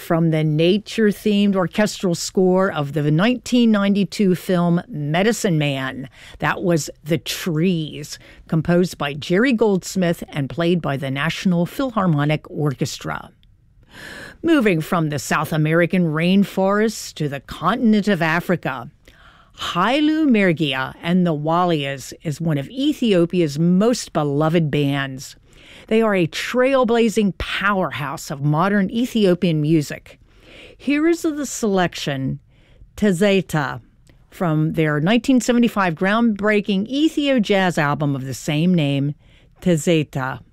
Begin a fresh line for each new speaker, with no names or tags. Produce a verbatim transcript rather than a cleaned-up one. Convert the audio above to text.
from the nature-themed orchestral score of the nineteen ninety-two film Medicine Man. That was The Trees, composed by Jerry Goldsmith and played by the National Philharmonic Orchestra. Moving from the South American rainforests to the continent of Africa, Hailu Mergia and the Walias is one of Ethiopia's most beloved bands. They are a trailblazing powerhouse of modern Ethiopian music. Here is the selection, Tezeta, from their nineteen seventy-five groundbreaking Ethio jazz album of the same name, Tezeta.